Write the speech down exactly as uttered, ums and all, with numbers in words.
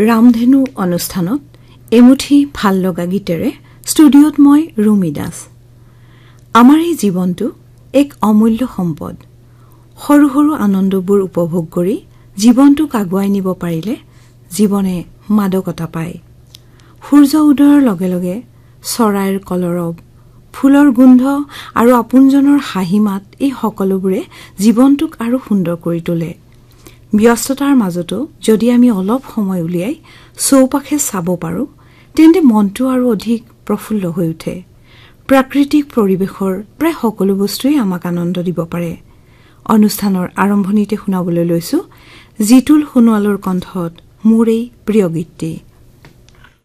ৰামধেনু অনুষ্ঠানত এমুঠি ভাল লগা গীতেৰে ষ্টুডিঅ'ত মই ৰুমি দাস। আমাৰ এই জীৱনটো এক অমূল্য সম্পদ। সৰু সৰু আনন্দবোৰ উপভোগ কৰি জীৱনটোক আগুৱাই নিব পাৰিলে জীৱনে মাদকতা পায়। সূৰ্য উদয়ৰ লগে লগে চৰাইৰ কলৰৱ, ফুলৰ গোন্ধ আৰু আপোনজনৰ হাঁহি মাত, এই সকলোবোৰে জীৱনটোক আৰু সুন্দৰ কৰি তোলে। ব্যস্ততাৰ মাজতো যদি আমি অলপ সময় উলিয়াই চৌপাশে চাব পাৰোঁ, তেন্তে মনটো আৰু অধিক প্ৰফুল্ল হৈ উঠে। প্ৰাকৃতিক পৰিৱেশৰ প্ৰায় সকলো বস্তুৱেই আমাক আনন্দ দিব পাৰে। অনুষ্ঠানৰ আৰম্ভণিতে শুনাবলৈ লৈছো জিতুল সোণোৱালৰ কণ্ঠত মোৰ এই প্ৰিয় গীতটি।